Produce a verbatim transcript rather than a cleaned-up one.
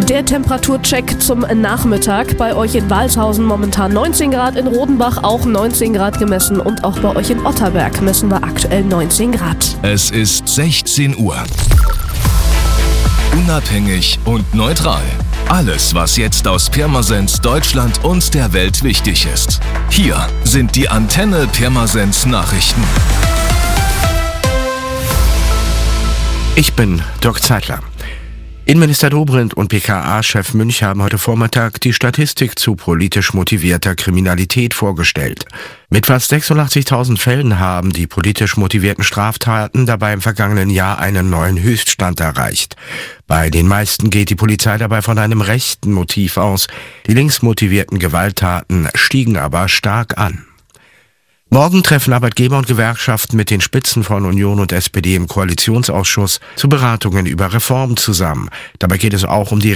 Der Temperaturcheck zum Nachmittag. Bei euch in Walshausen momentan neunzehn Grad, in Rodenbach auch neunzehn Grad gemessen und auch bei euch in Otterberg messen wir aktuell neunzehn Grad. Es ist sechzehn Uhr. Unabhängig und neutral. Alles, was jetzt aus Pirmasens, Deutschland und der Welt wichtig ist. Hier sind die Antenne Pirmasens Nachrichten. Ich bin Dirk Zeitler. Innenminister Dobrindt und B K A-Chef Münch haben heute Vormittag die Statistik zu politisch motivierter Kriminalität vorgestellt. Mit fast sechsundachtzigtausend Fällen haben die politisch motivierten Straftaten dabei im vergangenen Jahr einen neuen Höchststand erreicht. Bei den meisten geht die Polizei dabei von einem rechten Motiv aus. Die linksmotivierten Gewalttaten stiegen aber stark an. Morgen treffen Arbeitgeber und Gewerkschaften mit den Spitzen von Union und S P D im Koalitionsausschuss zu Beratungen über Reformen zusammen. Dabei geht es auch um die